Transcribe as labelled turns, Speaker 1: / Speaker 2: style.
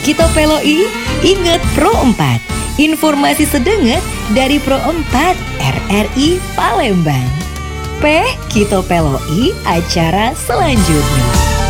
Speaker 1: Kita peloi, inget Pro 4. Informasi sedenget dari Pro 4 RRI Palembang. Kita peloi acara selanjutnya.